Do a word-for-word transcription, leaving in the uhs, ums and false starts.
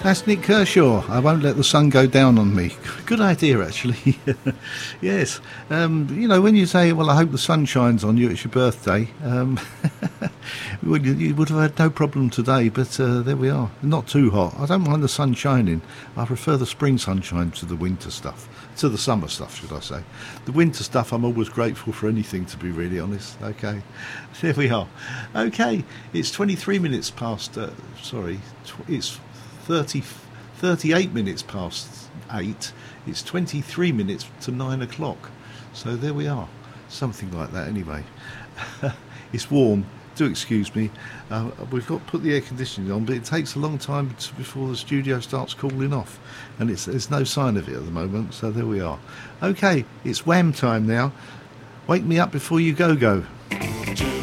That's Nick Kershaw. I won't let the sun go down on me. Good idea, actually. Yes. Um, you know, when you say, well, I hope the sun shines on you, it's your birthday, um, well, you, you would have had no problem today, but uh, there we are. Not too hot. I don't mind the sun shining. I prefer the spring sunshine to the winter stuff. To the summer stuff, should I say. The winter stuff, I'm always grateful for anything, to be really honest. Okay. There we are. Okay. It's twenty-three minutes past, uh, sorry, tw- it's thirty, thirty-eight minutes past eight. It's twenty-three minutes to nine o'clock. So there we are. Something like that anyway. It's warm. Do excuse me. Uh, we've got to put the air conditioning on, but it takes a long time to, before the studio starts cooling off. And it's, there's no sign of it at the moment. So there we are. Okay, it's Wham time now. Wake me up before you go go.